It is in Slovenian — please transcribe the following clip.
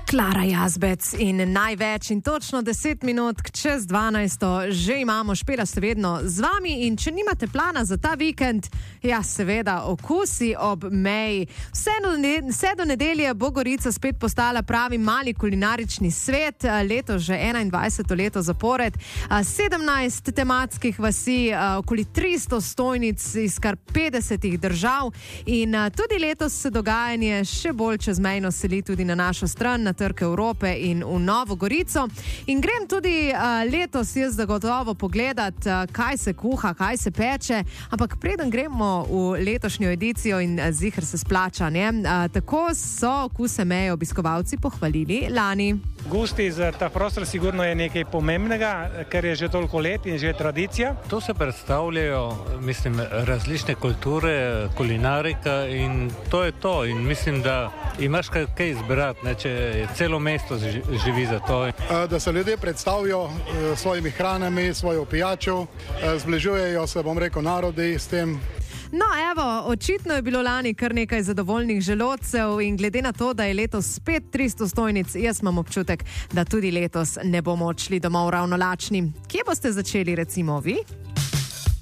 Klara Jazbec in največ in točno 10 minut čez 12. že imamo Špela Seveda z vami in če nimate plana za ta vikend, ja seveda okusi ob meji. Vse do nedelje bo Gorica spet postala pravi mali kulinarični svet, leto že 21. leto zapored, 17 tematskih vasi, okoli 300 stojnic iz kar 50 držav in tudi letos se dogajanje še bolj čezmejno seli tudi na našo stran, na Trg Evrope in v Novo Gorico. In grem tudi letos jaz zagotovo pogledat, kaj se kuha, kaj se peče, ampak preden gremo v letošnjo edicijo in ziher se splača, ne? Tako so okuse meje obiskovalci pohvalili lani. Gusti za ta prostor sigurno je nekaj pomembnega, ker je že toliko let in že tradicija. To se predstavljajo, mislim, različne kulture, kulinarika in to je to. In mislim, da imaš kaj izbrati, ne, če celo mesto živi za to. Da se ljudje predstavijo svojimi hranami, svojo pijačo, zbližujejo se, bom rekel, narodi s tem. No, evo, očitno je bilo lani kar nekaj zadovoljnih želodcev in glede na to, da je letos spet 300 stojnic, jaz imam občutek, da tudi letos ne bomo odšli domov ravno lačni. Kje boste začeli recimo vi?